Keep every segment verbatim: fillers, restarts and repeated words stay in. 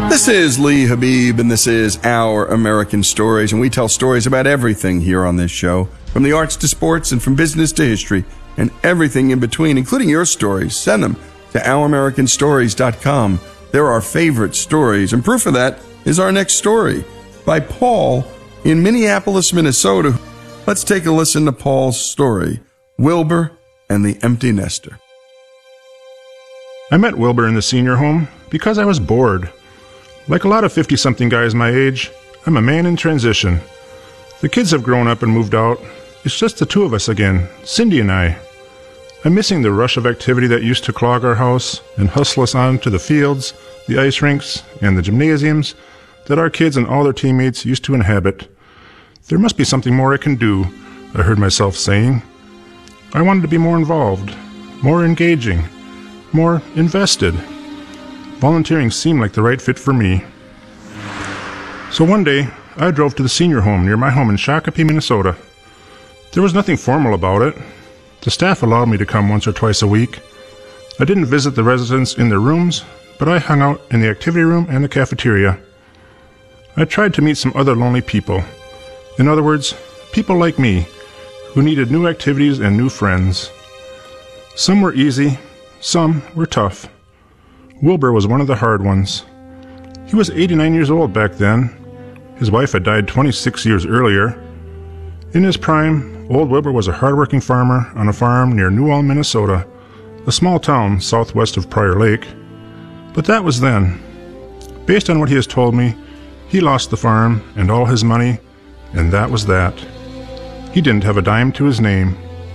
This is Lee Habib, and this is Our American Stories, and we tell stories about everything here on this show, from the arts to sports and from business to history, and everything in between, including your stories. Send them to our american stories dot com. They're our favorite stories, and proof of that is our next story by Paul in Minneapolis, Minnesota. Let's take a listen to Paul's story, Wilbur and the Empty Nester. I met Wilbur in the senior home because I was bored. Like a lot of fifty-something guys my age, I'm a man in transition. The kids have grown up and moved out. It's just the two of us again, Cindy and I. I'm missing the rush of activity that used to clog our house and hustle us on to the fields, the ice rinks, and the gymnasiums that our kids and all their teammates used to inhabit. There must be something more I can do, I heard myself saying. I wanted to be more involved, more engaging, more invested. Volunteering seemed like the right fit for me. So one day, I drove to the senior home near my home in Shakopee, Minnesota. There was nothing formal about it. The staff allowed me to come once or twice a week. I didn't visit the residents in their rooms, but I hung out in the activity room and the cafeteria. I tried to meet some other lonely people. In other words, people like me, who needed new activities and new friends. Some were easy, some were tough. Wilbur was one of the hard ones. He was eighty-nine years old back then. His wife had died twenty-six years earlier. In his prime, old Wilbur was a hard-working farmer on a farm near New Ulm, Minnesota, a small town southwest of Prior Lake. But that was then. Based on what he has told me, he lost the farm and all his money, and that was that. He didn't have a dime to his name.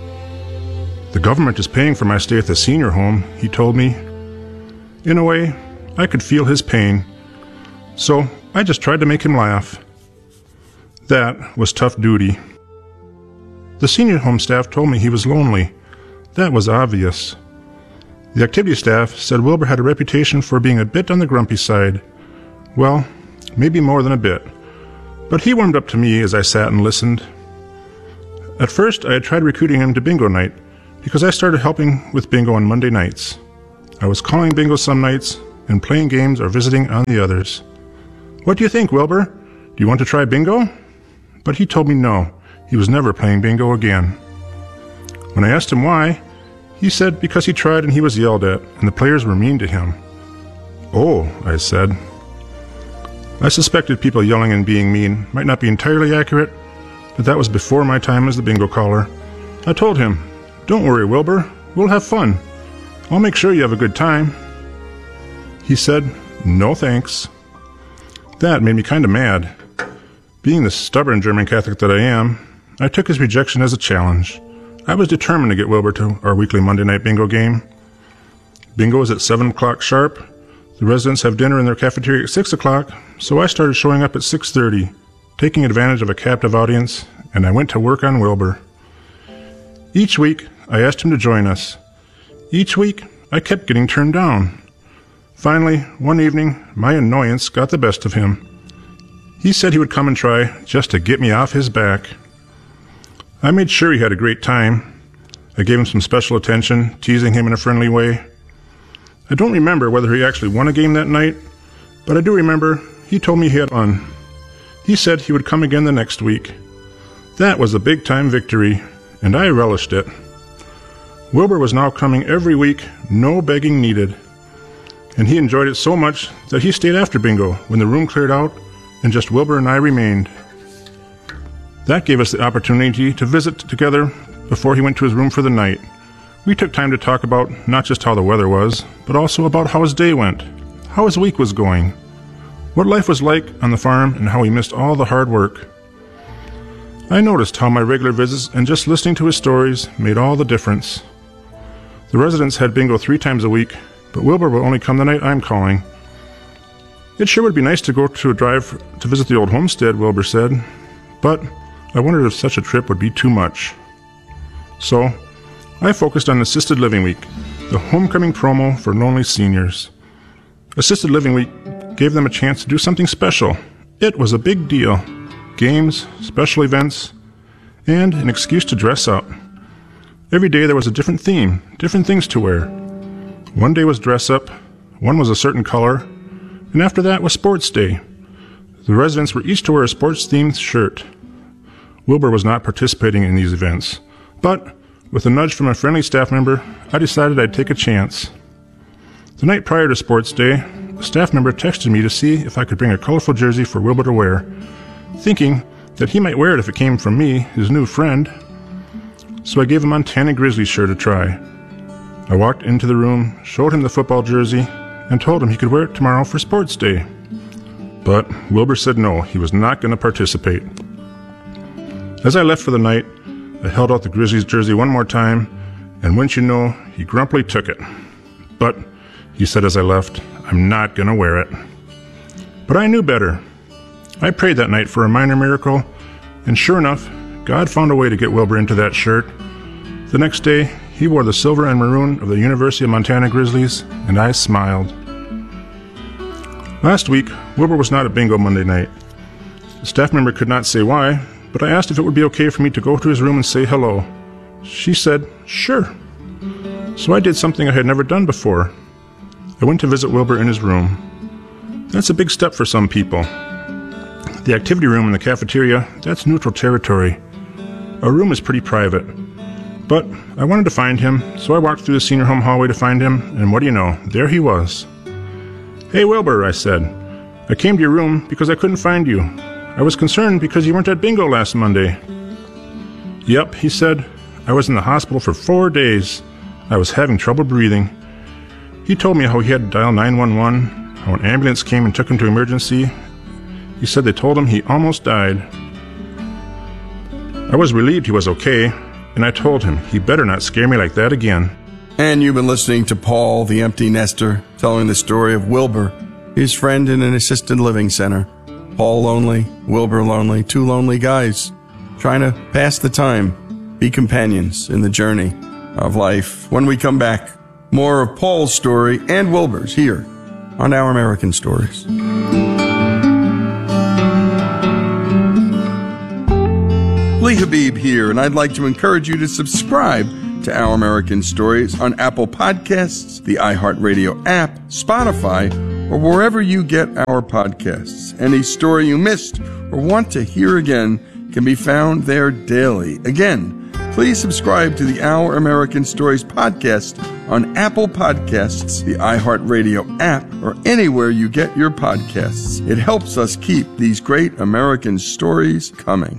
The government is paying for my stay at the senior home, he told me. In a way, I could feel his pain, so I just tried to make him laugh. That was tough duty. The senior home staff told me he was lonely. That was obvious. The activity staff said Wilbur had a reputation for being a bit on the grumpy side. Well, maybe more than a bit. But he warmed up to me as I sat and listened. At first, I had tried recruiting him to bingo night because I started helping with bingo on Monday nights. I was calling bingo some nights and playing games or visiting on the others. What do you think, Wilbur? Do you want to try bingo? But he told me no, he was never playing bingo again. When I asked him why, he said because he tried and he was yelled at, and the players were mean to him. Oh, I said. I suspected people yelling and being mean might not be entirely accurate, but that was before my time as the bingo caller. I told him, don't worry, Wilbur, we'll have fun. I'll make sure you have a good time. He said, no thanks. That made me kind of mad. Being the stubborn German Catholic that I am, I took his rejection as a challenge. I was determined to get Wilbur to our weekly Monday night bingo game. Bingo is at seven o'clock sharp. The residents have dinner in their cafeteria at six o'clock, so I started showing up at six thirty, taking advantage of a captive audience, and I went to work on Wilbur. Each week, I asked him to join us. Each week, I kept getting turned down. Finally, one evening, my annoyance got the best of him. He said he would come and try just to get me off his back. I made sure he had a great time. I gave him some special attention, teasing him in a friendly way. I don't remember whether he actually won a game that night, but I do remember he told me he had won. He said he would come again the next week. That was a big-time victory, and I relished it. Wilbur was now coming every week, no begging needed. And he enjoyed it so much that he stayed after bingo when the room cleared out and just Wilbur and I remained. That gave us the opportunity to visit together before he went to his room for the night. We took time to talk about not just how the weather was, but also about how his day went, how his week was going, what life was like on the farm, and how he missed all the hard work. I noticed how my regular visits and just listening to his stories made all the difference. The residents had bingo three times a week, but Wilbur will only come the night I'm calling. It sure would be nice to go to a drive to visit the old homestead, Wilbur said, but I wondered if such a trip would be too much. So, I focused on Assisted Living Week, the homecoming promo for lonely seniors. Assisted Living Week gave them a chance to do something special. It was a big deal. Games, special events, and an excuse to dress up. Every day there was a different theme, different things to wear. One day was dress up, one was a certain color, and after that was sports day. The residents were each to wear a sports-themed shirt. Wilbur was not participating in these events, but with a nudge from a friendly staff member, I decided I'd take a chance. The night prior to sports day, a staff member texted me to see if I could bring a colorful jersey for Wilbur to wear, thinking that he might wear it if it came from me, his new friend. So I gave him a Montana Grizzlies shirt to try. I walked into the room, showed him the football jersey, and told him he could wear it tomorrow for sports day. But Wilbur said no, he was not going to participate. As I left for the night, I held out the Grizzlies jersey one more time, and wouldn't you know, he grumpily took it. But, he said as I left, I'm not going to wear it. But I knew better. I prayed that night for a minor miracle, and sure enough, God found a way to get Wilbur into that shirt. The next day, he wore the silver and maroon of the University of Montana Grizzlies, and I smiled. Last week, Wilbur was not at bingo Monday night. The staff member could not say why, but I asked if it would be okay for me to go to his room and say hello. She said, sure. So I did something I had never done before. I went to visit Wilbur in his room. That's a big step for some people. The activity room in the cafeteria, that's neutral territory. Our room is pretty private. But I wanted to find him, so I walked through the senior home hallway to find him, and what do you know, there he was. Hey Wilbur, I said. I came to your room because I couldn't find you. I was concerned because you weren't at bingo last Monday. Yep, he said. I was in the hospital for four days. I was having trouble breathing. He told me how he had to dial nine one one, how an ambulance came and took him to emergency. He said they told him he almost died. I was relieved he was okay, and I told him he better not scare me like that again. And you've been listening to Paul, the empty nester, telling the story of Wilbur, his friend in an assisted living center. Paul lonely, Wilbur lonely, two lonely guys trying to pass the time, be companions in the journey of life. When we come back, more of Paul's story and Wilbur's here on Our American Stories. Lee Habib here, and I'd like to encourage you to subscribe to Our American Stories on Apple Podcasts, the iHeartRadio app, Spotify, or wherever you get our podcasts. Any story you missed or want to hear again can be found there daily. Again, please subscribe to the Our American Stories podcast on Apple Podcasts, the iHeartRadio app, or anywhere you get your podcasts. It helps us keep these great American stories coming.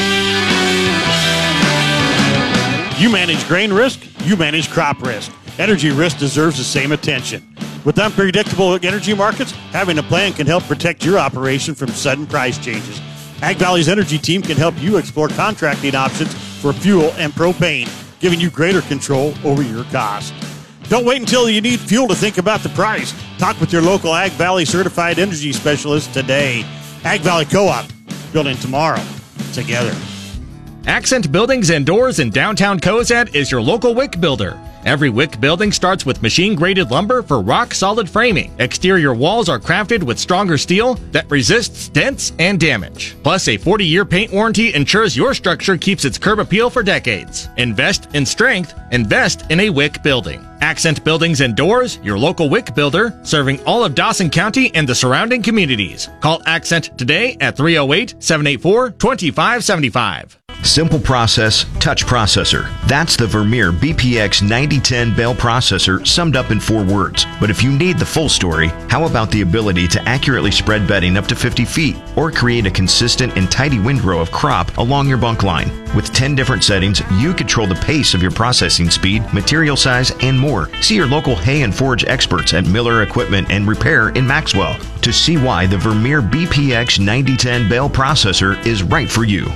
You manage grain risk, you manage crop risk. Energy risk deserves the same attention. With unpredictable energy markets, having a plan can help protect your operation from sudden price changes. Ag Valley's energy team can help you explore contracting options for fuel and propane, giving you greater control over your cost. Don't wait until you need fuel to think about the price. Talk with your local Ag Valley certified energy specialist today. Ag Valley Co-op, building tomorrow together. Accent Buildings and Doors in downtown Cozad is your local wick builder. Every wick building starts with machine-graded lumber for rock-solid framing. Exterior walls are crafted with stronger steel that resists dents and damage. Plus, a forty-year paint warranty ensures your structure keeps its curb appeal for decades. Invest in strength. Invest in a wick building. Accent Buildings and Doors, your local wick builder, serving all of Dawson County and the surrounding communities. Call Accent today at three oh eight, seven eight four, two five seven five. Simple process, touch processor. That's the Vermeer B P X ninety ten bale processor summed up in four words. But if you need the full story, how about the ability to accurately spread bedding up to fifty feet or create a consistent and tidy windrow of crop along your bunk line? With ten different settings, you control the pace of your processing speed, material size, and more. See your local hay and forage experts at Miller Equipment and Repair in Maxwell to see why the Vermeer B P X ninety ten bale processor is right for you.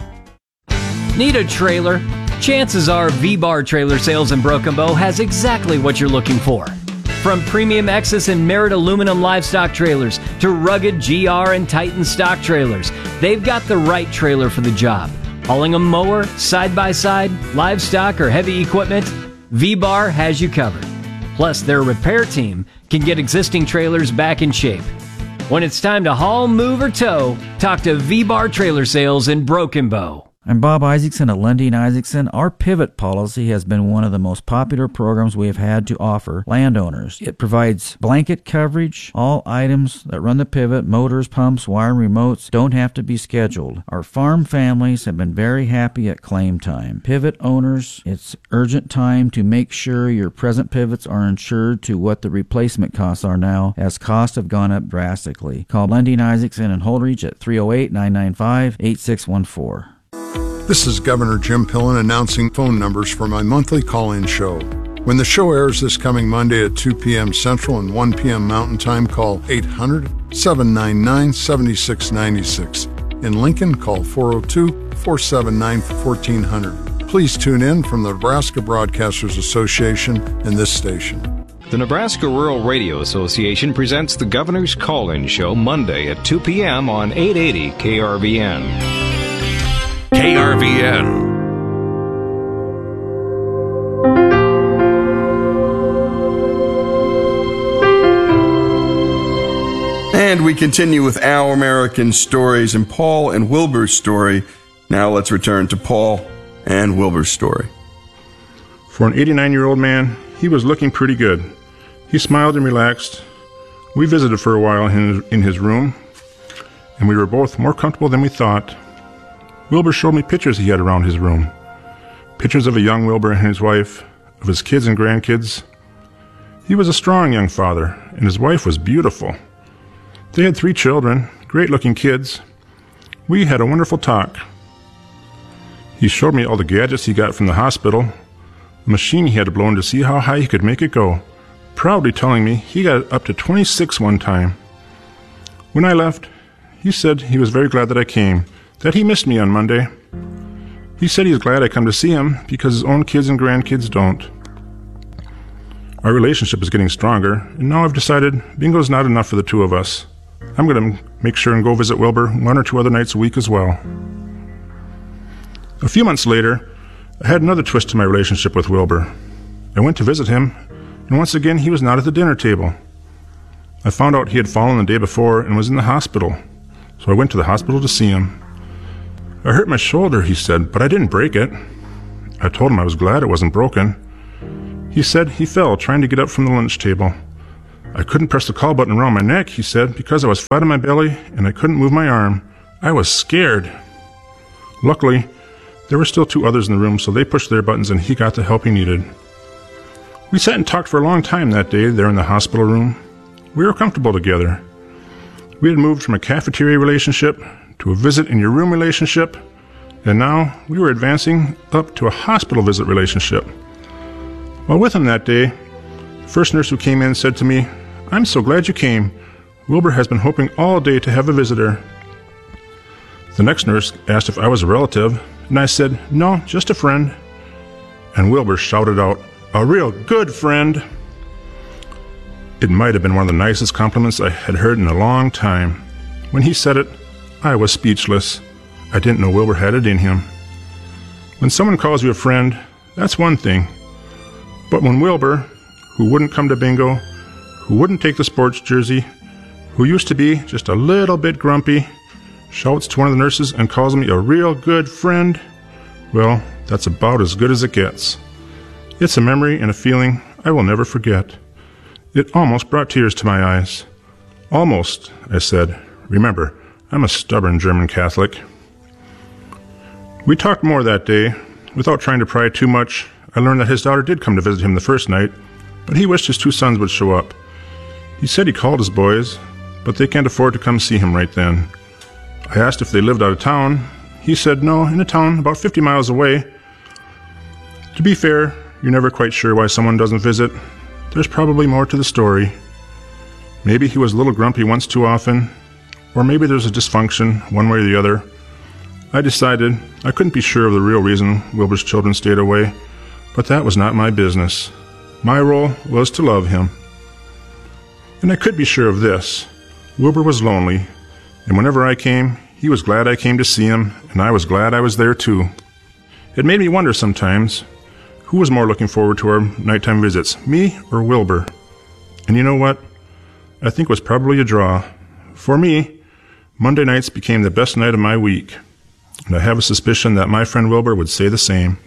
Need a trailer? Chances are V-Bar Trailer Sales in Broken Bow has exactly what you're looking for. From premium Exus and Merit aluminum livestock trailers to rugged G R and Titan stock trailers, they've got the right trailer for the job. Hauling a mower, side-by-side, livestock, or heavy equipment, V-Bar has you covered. Plus, their repair team can get existing trailers back in shape. When it's time to haul, move, or tow, talk to V-Bar Trailer Sales in Broken Bow. I'm Bob Isaacson at Lundin Isaacson. Our Pivot policy has been one of the most popular programs we have had to offer landowners. It provides blanket coverage. All items that run the Pivot, motors, pumps, wire, and remotes, don't have to be scheduled. Our farm families have been very happy at claim time. Pivot owners, it's urgent time to make sure your present pivots are insured to what the replacement costs are now, as costs have gone up drastically. Call Lundin Isaacson and Holdridge at three oh eight, nine nine five, eight six one four. This is Governor Jim Pillen announcing phone numbers for my monthly call-in show. When the show airs this coming Monday at two p.m. Central and one p.m. Mountain Time, call eight hundred, seven nine nine, seven six nine six. In Lincoln, call four oh two, four seven nine, one four hundred. Please tune in from the Nebraska Broadcasters Association and this station. The Nebraska Rural Radio Association presents the Governor's Call-In Show Monday at two p.m. on eight eighty K R V N. K R V N. And we continue with Our American Stories and Paul and Wilbur's story. Now let's return to Paul and Wilbur's story. For an eighty-nine-year-old man, he was looking pretty good. He smiled and relaxed. We visited for a while in his, in his room, and we were both more comfortable than we thought. Wilbur showed me pictures he had around his room. Pictures of a young Wilbur and his wife, of his kids and grandkids. He was a strong young father, and his wife was beautiful. They had three children, great-looking kids. We had a wonderful talk. He showed me all the gadgets he got from the hospital, a machine he had blown to see how high he could make it go, proudly telling me he got it up to twenty-six one time. When I left, he said he was very glad that I came, that he missed me on Monday. He said he's glad I come to see him because his own kids and grandkids don't. Our relationship is getting stronger, and now I've decided bingo's not enough for the two of us. I'm going to make sure and go visit Wilbur one or two other nights a week as well. A few months later, I had another twist to my relationship with Wilbur. I went to visit him, and once again he was not at the dinner table. I found out he had fallen the day before and was in the hospital, so I went to the hospital to see him. I hurt my shoulder, he said, but I didn't break it. I told him I was glad it wasn't broken. He said he fell trying to get up from the lunch table. I couldn't press the call button around my neck, he said, because I was flat on my belly and I couldn't move my arm. I was scared. Luckily, there were still two others in the room, so they pushed their buttons and he got the help he needed. We sat and talked for a long time that day there in the hospital room. We were comfortable together. We had moved from a cafeteria relationship to a visit in your room relationship, and now we were advancing up to a hospital visit relationship. While with him that day, the first nurse who came in said to me, "I'm so glad you came. Wilbur has been hoping all day to have a visitor." The next nurse asked if I was a relative, and I said, "No, just a friend." And Wilbur shouted out, "A real good friend." It might have been one of the nicest compliments I had heard in a long time. When he said it, I was speechless. I didn't know Wilbur had it in him. When someone calls you a friend, that's one thing. But when Wilbur, who wouldn't come to bingo, who wouldn't take the sports jersey, who used to be just a little bit grumpy, shouts to one of the nurses and calls me a real good friend, well, that's about as good as it gets. It's a memory and a feeling I will never forget. It almost brought tears to my eyes. Almost, I said. Remember, I'm a stubborn German Catholic. We talked more that day. Without trying to pry too much, I learned that his daughter did come to visit him the first night, but he wished his two sons would show up. He said he called his boys, but they can't afford to come see him right then. I asked if they lived out of town. He said no, in a town about fifty miles away. To be fair, you're never quite sure why someone doesn't visit. There's probably more to the story. Maybe he was a little grumpy once too often, or maybe there's a dysfunction, one way or the other. I decided I couldn't be sure of the real reason Wilbur's children stayed away, but that was not my business. My role was to love him. And I could be sure of this. Wilbur was lonely, and whenever I came, he was glad I came to see him, and I was glad I was there too. It made me wonder sometimes, who was more looking forward to our nighttime visits, me or Wilbur? And you know what? I think it was probably a draw. For me, Monday nights became the best night of my week. and I have a suspicion that my friend Wilbur would say the same.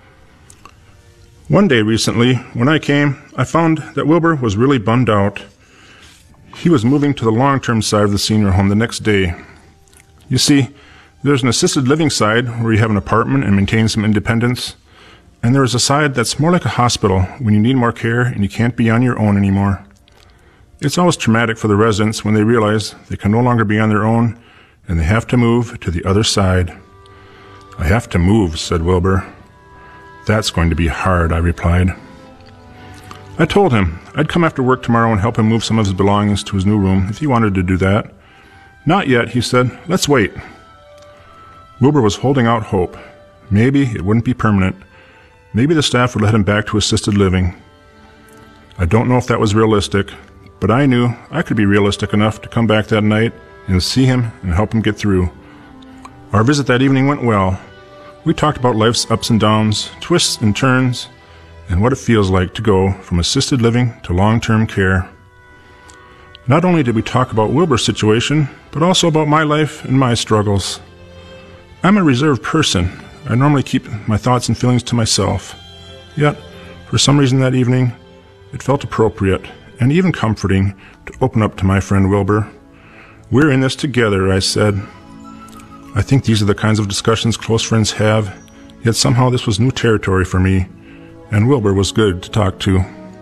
One day recently, when I came, I found that Wilbur was really bummed out. He was moving to the long-term side of the senior home the next day. You see, there's an assisted living side where you have an apartment and maintain some independence, and there is a side that's more like a hospital when you need more care and you can't be on your own anymore. It's always traumatic for the residents when they realize they can no longer be on their own and they have to move to the other side. I have to move, said Wilbur. That's going to be hard, I replied. I told him I'd come after work tomorrow and help him move some of his belongings to his new room if he wanted to do that. Not yet, he said. Let's wait. Wilbur was holding out hope. Maybe it wouldn't be permanent. Maybe the staff would let him back to assisted living. I don't know if that was realistic, but I knew I could be realistic enough to come back that night and see him and help him get through. Our visit that evening went well. We talked about life's ups and downs, twists and turns, and what it feels like to go from assisted living to long-term care. Not only did we talk about Wilbur's situation, but also about my life and my struggles. I'm a reserved person. I normally keep my thoughts and feelings to myself. Yet, for some reason that evening, it felt appropriate and even comforting to open up to my friend Wilbur. We're in this together, I said. I think these are the kinds of discussions close friends have, yet somehow this was new territory for me, and Wilbur was good to talk to.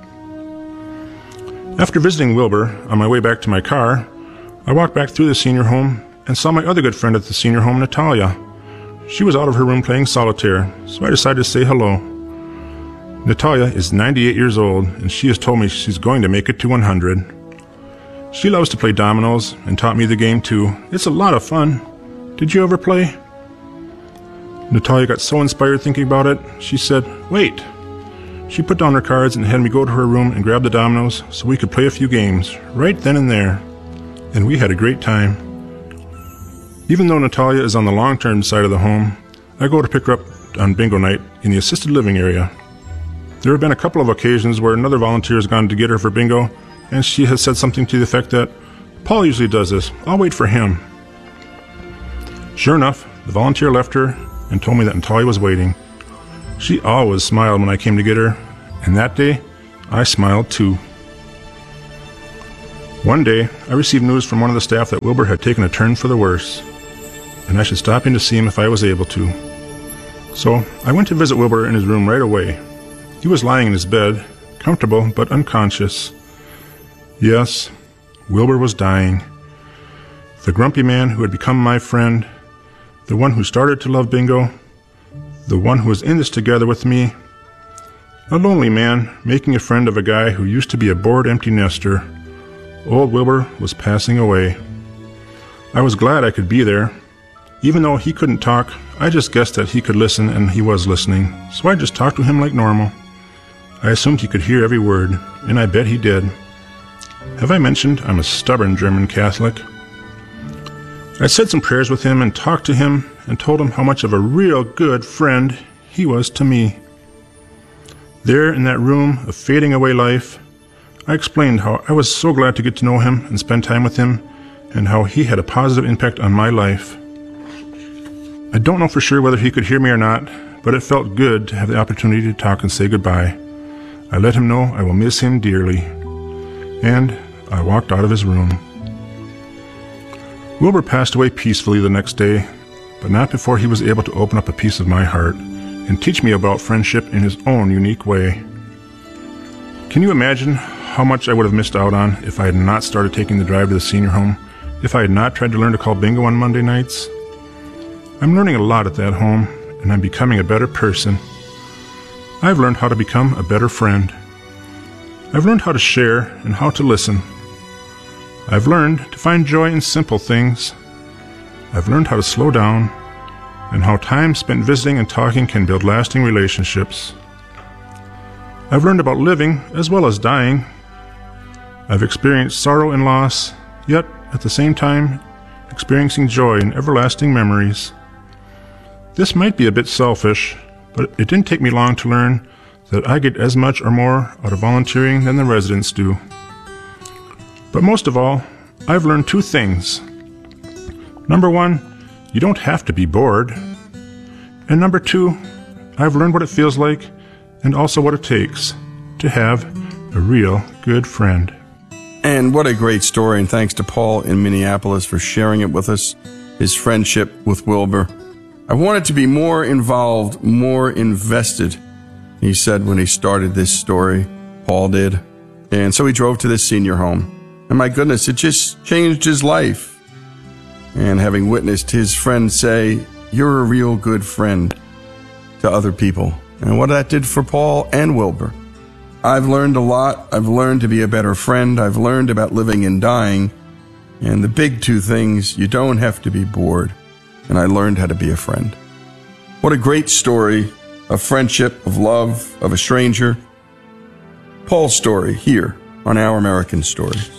After visiting Wilbur, on my way back to my car, I walked back through the senior home and saw my other good friend at the senior home, Natalia. She was out of her room playing solitaire, so I decided to say hello. Natalia is ninety-eight years old, and she has told me she's going to make it to one hundred. She loves to play dominoes and taught me the game too. It's a lot of fun. Did you ever play? Natalia got so inspired thinking about it, she said, wait. She put down her cards and had me go to her room and grab the dominoes so we could play a few games, right then and there. And we had a great time. Even though Natalia is on the long-term side of the home, I go to pick her up on bingo night in the assisted living area. There have been a couple of occasions where another volunteer has gone to get her for bingo, and she has said something to the effect that, Paul usually does this, I'll wait for him. Sure enough, the volunteer left her and told me that Natalia was waiting. She always smiled when I came to get her, and that day, I smiled too. One day, I received news from one of the staff that Wilbur had taken a turn for the worse, and I should stop in to see him if I was able to. So, I went to visit Wilbur in his room right away. He was lying in his bed, comfortable but unconscious. Yes, Wilbur was dying. The grumpy man who had become my friend, the one who started to love bingo, the one who was in this together with me, a lonely man making a friend of a guy who used to be a bored empty nester. Old Wilbur was passing away. I was glad I could be there. Even though he couldn't talk, I just guessed that he could listen, and he was listening, so I just talked to him like normal. I assumed he could hear every word, and I bet he did. Have I mentioned I'm a stubborn German Catholic? I said some prayers with him and talked to him and told him how much of a real good friend he was to me. There in that room of fading away life, I explained how I was so glad to get to know him and spend time with him, and how he had a positive impact on my life. I don't know for sure whether he could hear me or not, but it felt good to have the opportunity to talk and say goodbye. I let him know I will miss him dearly, and I walked out of his room. Wilbur passed away peacefully the next day, but not before he was able to open up a piece of my heart and teach me about friendship in his own unique way. Can you imagine how much I would have missed out on if I had not started taking the drive to the senior home, if I had not tried to learn to call bingo on Monday nights? I'm learning a lot at that home, and I'm becoming a better person. I've learned how to become a better friend. I've learned how to share and how to listen. I've learned to find joy in simple things. I've learned how to slow down, and how time spent visiting and talking can build lasting relationships. I've learned about living as well as dying. I've experienced sorrow and loss, yet at the same time experiencing joy and everlasting memories. This might be a bit selfish, but it didn't take me long to learn that I get as much or more out of volunteering than the residents do. But most of all, I've learned two things. Number one, you don't have to be bored. And number two, I've learned what it feels like and also what it takes to have a real good friend. And what a great story, and thanks to Paul in Minneapolis for sharing it with us, his friendship with Wilbur. I wanted to be more involved, more invested, he said when he started this story. Paul did. And so he drove to this senior home. And my goodness, it just changed his life. And having witnessed his friends say, "You're a real good friend," to other people, and what that did for Paul and Wilbur. I've learned a lot. I've learned to be a better friend. I've learned about living and dying. And the big two things, you don't have to be bored. And I learned how to be a friend. What a great story of friendship, of love, of a stranger. Paul's story here on Our American Stories.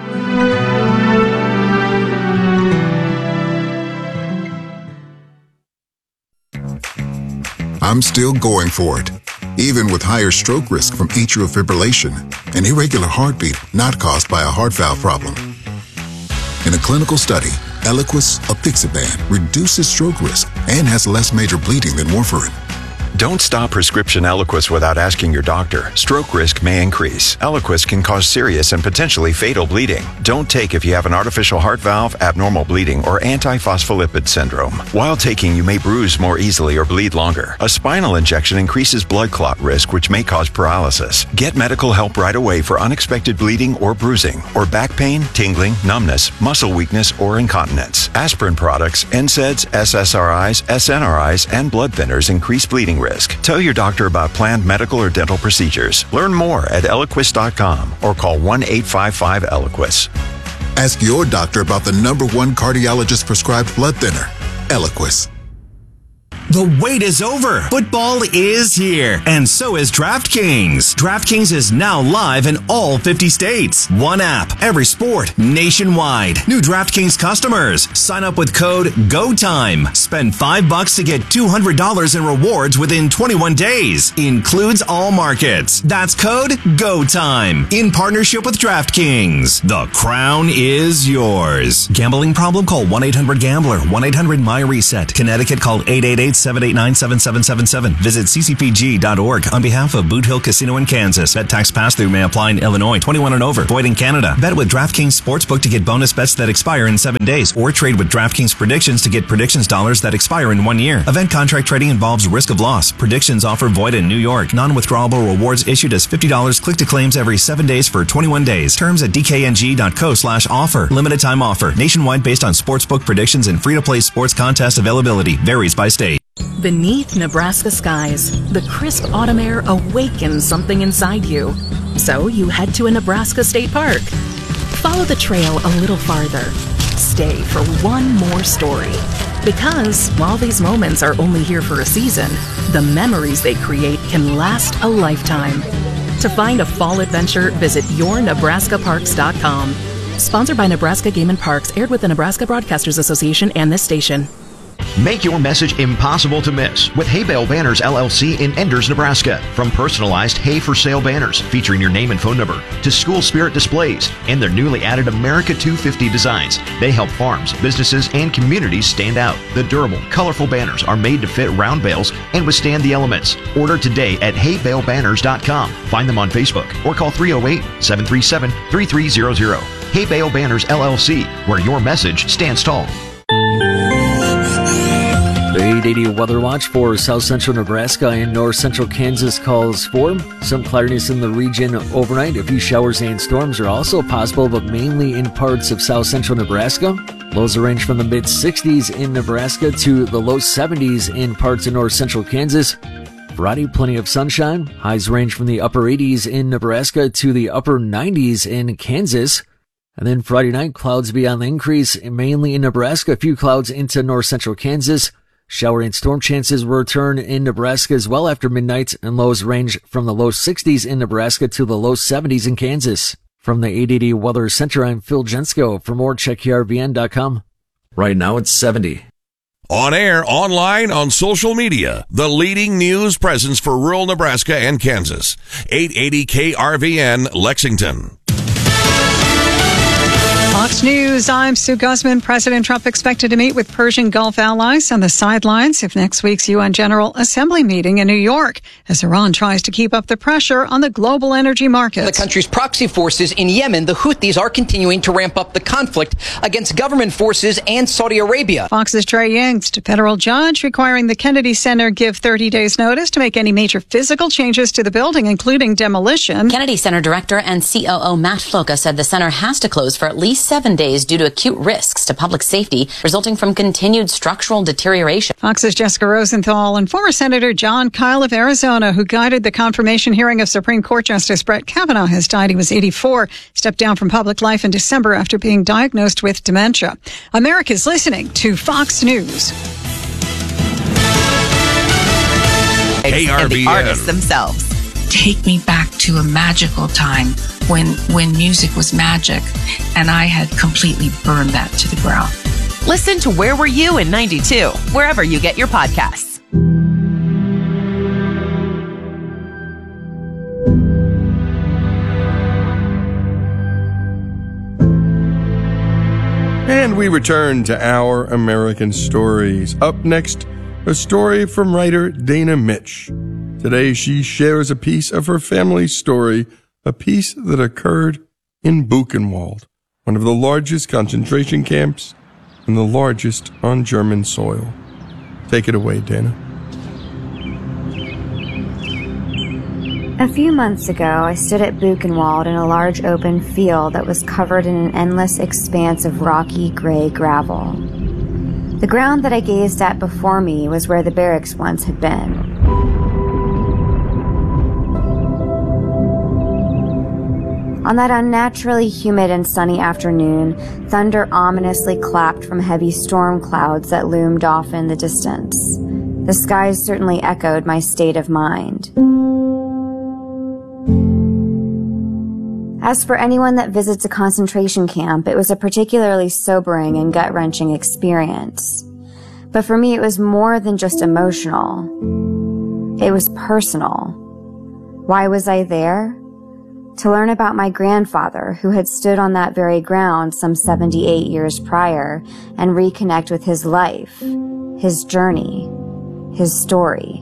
I'm still going for it, even with higher stroke risk from atrial fibrillation, an irregular heartbeat not caused by a heart valve problem. In a clinical study, Eliquis apixaban reduces stroke risk and has less major bleeding than warfarin. Don't stop prescription Eliquis without asking your doctor. Stroke risk may increase. Eliquis can cause serious and potentially fatal bleeding. Don't take if you have an artificial heart valve, abnormal bleeding, or antiphospholipid syndrome. While taking, you may bruise more easily or bleed longer. A spinal injection increases blood clot risk, which may cause paralysis. Get medical help right away for unexpected bleeding or bruising, or back pain, tingling, numbness, muscle weakness, or incontinence. Aspirin products, N SAIDs, S S R Is, S N R Is, and blood thinners increase bleeding risk. Tell your doctor about planned medical or dental procedures. Learn more at Eliquis dot com or call one eight five five Eliquis. Ask your doctor about the number one cardiologist prescribed blood thinner, Eliquis. The wait is over. Football is here, and so is DraftKings. DraftKings is now live in all fifty states. One app, every sport, nationwide. New DraftKings customers, sign up with code GOTIME. Spend five bucks to get two hundred dollars in rewards within twenty-one days. Includes all markets. That's code GOTIME. In partnership with DraftKings. The crown is yours. Gambling problem? Call one eight hundred gambler. one eight hundred my reset. Connecticut, call eight eight eight, seven eight nine, seven seven seven seven. Visit c c p g dot org on behalf of Boot Hill Casino in Kansas. Bet tax pass-through may apply in Illinois. twenty-one and over. Void in Canada. Bet with DraftKings Sportsbook to get bonus bets that expire in seven days. Or trade with DraftKings Predictions to get predictions dollars that expire in one year. Event contract trading involves risk of loss. Predictions offer void in New York. Non-withdrawable rewards issued as fifty dollars click to claims every seven days for twenty-one days. Terms at d k n g dot co slash offer. Limited time offer. Nationwide based on sportsbook predictions and free-to-play sports contest availability. Varies by state. Beneath Nebraska skies, the crisp autumn air awakens something inside you. So you head to a Nebraska state park. Follow the trail a little farther. Stay for one more story. Because while these moments are only here for a season, the memories they create can last a lifetime. To find a fall adventure, visit your nebraska parks dot com. Sponsored by Nebraska Game and Parks, aired with the Nebraska Broadcasters Association and this station. Make your message impossible to miss with Hay Bale Banners L L C in Enders, Nebraska. From personalized hay for sale banners featuring your name and phone number to school spirit displays and their newly added America two fifty designs, they help farms, businesses, and communities stand out. The durable, colorful banners are made to fit round bales and withstand the elements. Order today at hay bale banners dot com. Find them on Facebook or call three oh eight, seven three seven, three three zero zero. Hay Bale Banners L L C, where your message stands tall. The eight eighty Weather Watch for south central Nebraska and north central Kansas calls for some cloudiness in the region overnight. A few showers and storms are also possible, but mainly in parts of south central Nebraska. Lows range from the mid sixties in Nebraska to the low seventies in parts of north central Kansas. Friday, plenty of sunshine. Highs range from the upper eighties in Nebraska to the upper nineties in Kansas. And then Friday night, clouds be on the increase, mainly in Nebraska. A few clouds into north central Kansas. Shower and storm chances will return in Nebraska as well after midnight, and lows range from the low sixties in Nebraska to the low seventies in Kansas. From the eight eighty Weather Center, I'm Phil Jensko. For more, check K R V N dot com. Right now it's seventy. On air, online, on social media, the leading news presence for rural Nebraska and Kansas. eight eighty K R V N, Lexington. Fox Fox News, I'm Sue Guzman. President Trump expected to meet with Persian Gulf allies on the sidelines of next week's U N General Assembly meeting in New York as Iran tries to keep up the pressure on the global energy markets. The country's proxy forces in Yemen, the Houthis, are continuing to ramp up the conflict against government forces and Saudi Arabia. Fox's Trey Yingst, federal judge requiring the Kennedy Center give thirty days notice to make any major physical changes to the building, including demolition. Kennedy Center director and C O O Matt Floca said the center has to close for at least seven days due to acute risks to public safety resulting from continued structural deterioration. Fox's Jessica Rosenthal and former Senator John Kyle of Arizona, who guided the confirmation hearing of Supreme Court Justice Brett Kavanaugh, has died. He was eighty-four, stepped down from public life in December after being diagnosed with dementia. America's listening to Fox News. K R B N. And the artists themselves. Take me back to a magical time when when music was magic, and I had completely burned that to the ground. Listen to Where Were You in ninety-two, wherever you get your podcasts. And we return to Our American Stories. Up next, a story from writer Dana Mitch. Today, she shares a piece of her family's story, a piece that occurred in Buchenwald, one of the largest concentration camps and the largest on German soil. Take it away, Dana. A few months ago, I stood at Buchenwald in a large open field that was covered in an endless expanse of rocky gray gravel. The ground that I gazed at before me was where the barracks once had been. On that unnaturally humid and sunny afternoon, thunder ominously clapped from heavy storm clouds that loomed off in the distance. The skies certainly echoed my state of mind. As for anyone that visits a concentration camp, it was a particularly sobering and gut-wrenching experience. But for me, it was more than just emotional. It was personal. Why was I there? To learn about my grandfather, who had stood on that very ground some seventy-eight years prior, and reconnect with his life, his journey, his story.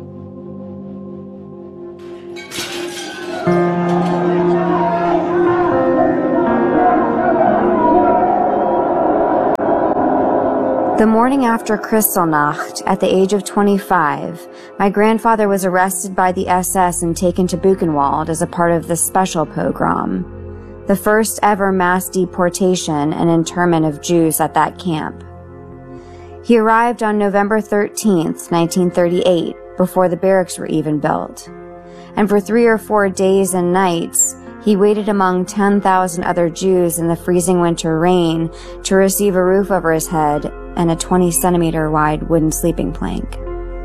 The morning after Kristallnacht, at the age of twenty-five, my grandfather was arrested by the S S and taken to Buchenwald as a part of the Special Pogrom, the first ever mass deportation and internment of Jews at that camp. He arrived on November thirteenth, nineteen thirty-eight, before the barracks were even built. And for three or four days and nights, he waited among ten thousand other Jews in the freezing winter rain to receive a roof over his head and a twenty centimeter wide wooden sleeping plank.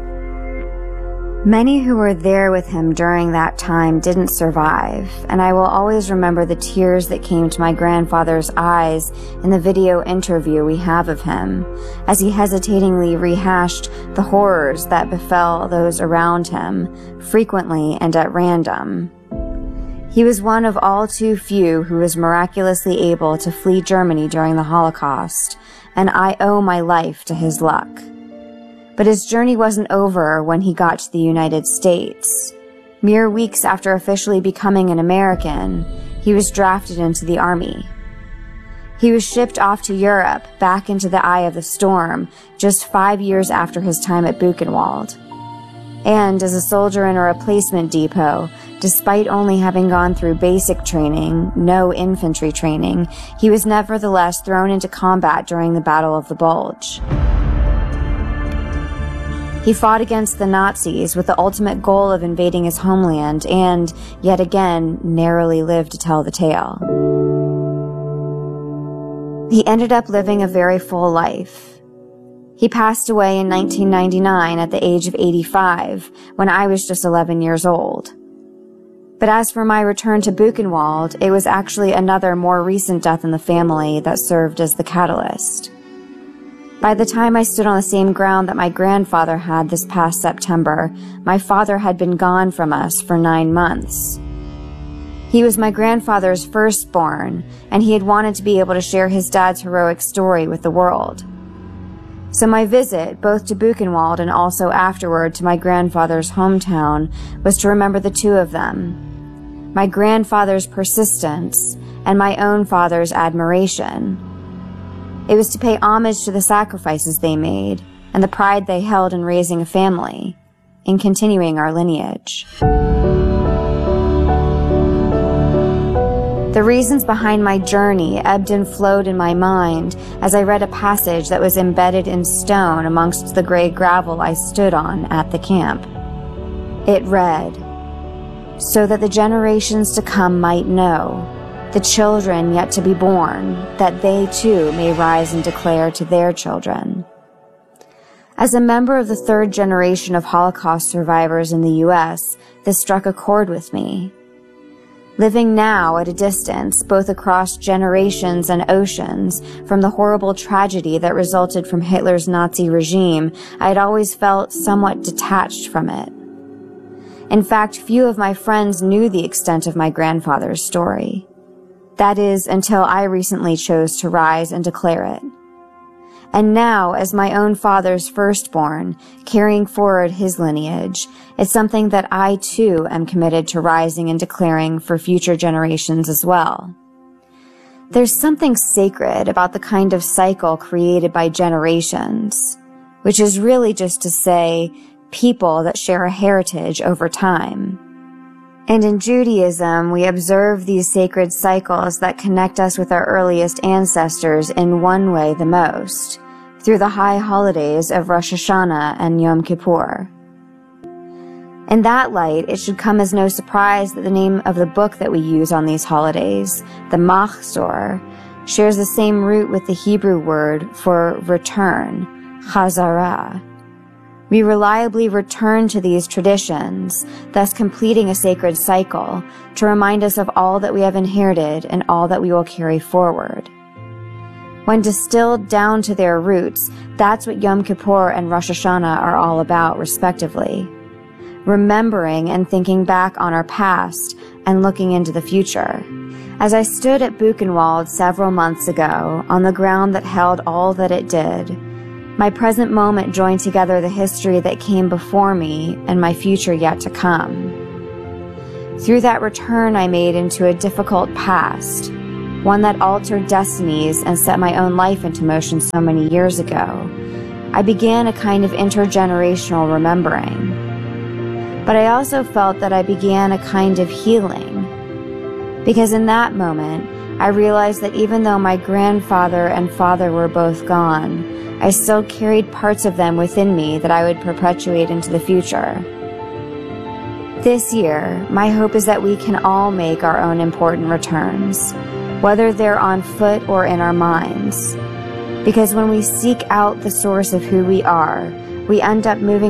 Many who were there with him during that time didn't survive, and I will always remember the tears that came to my grandfather's eyes in the video interview we have of him, as he hesitatingly rehashed the horrors that befell those around him, frequently and at random. He was one of all too few who was miraculously able to flee Germany during the Holocaust, and I owe my life to his luck. But his journey wasn't over when he got to the United States. Mere weeks after officially becoming an American, he was drafted into the Army. He was shipped off to Europe, back into the eye of the storm, just five years after his time at Buchenwald. And as a soldier in a replacement depot, despite only having gone through basic training, no infantry training, he was nevertheless thrown into combat during the Battle of the Bulge. He fought against the Nazis with the ultimate goal of invading his homeland and, yet again, narrowly lived to tell the tale. He ended up living a very full life. He passed away in nineteen ninety-nine at the age of eighty-five, when I was just eleven years old. But as for my return to Buchenwald, it was actually another more recent death in the family that served as the catalyst. By the time I stood on the same ground that my grandfather had this past September, my father had been gone from us for nine months. He was my grandfather's firstborn, and he had wanted to be able to share his dad's heroic story with the world. So my visit, both to Buchenwald and also afterward to my grandfather's hometown, was to remember the two of them, my grandfather's persistence and my own father's admiration. It was to pay homage to the sacrifices they made and the pride they held in raising a family, in continuing our lineage. The reasons behind my journey ebbed and flowed in my mind as I read a passage that was embedded in stone amongst the gray gravel I stood on at the camp. It read, "So that the generations to come might know, the children yet to be born, that they too may rise and declare to their children." As a member of the third generation of Holocaust survivors in the U S, this struck a chord with me. Living now at a distance, both across generations and oceans, from the horrible tragedy that resulted from Hitler's Nazi regime, I had always felt somewhat detached from it. In fact, few of my friends knew the extent of my grandfather's story. That is, until I recently chose to rise and declare it. And now, as my own father's firstborn, carrying forward his lineage, it's something that I too am committed to rising and declaring for future generations as well. There's something sacred about the kind of cycle created by generations, which is really just to say people that share a heritage over time. And in Judaism, we observe these sacred cycles that connect us with our earliest ancestors in one way the most, through the high holidays of Rosh Hashanah and Yom Kippur. In that light, it should come as no surprise that the name of the book that we use on these holidays, the Machzor, shares the same root with the Hebrew word for return, Chazarah. We reliably return to these traditions, thus completing a sacred cycle, to remind us of all that we have inherited and all that we will carry forward. When distilled down to their roots, that's what Yom Kippur and Rosh Hashanah are all about, respectively. Remembering and thinking back on our past and looking into the future. As I stood at Buchenwald several months ago, on the ground that held all that it did, my present moment joined together the history that came before me and my future yet to come. Through that return I made into a difficult past, one that altered destinies and set my own life into motion so many years ago, I began a kind of intergenerational remembering. But I also felt that I began a kind of healing, because in that moment, I realized that even though my grandfather and father were both gone, I still carried parts of them within me that I would perpetuate into the future. This year, my hope is that we can all make our own important returns, whether they're on foot or in our minds. Because when we seek out the source of who we are, we end up moving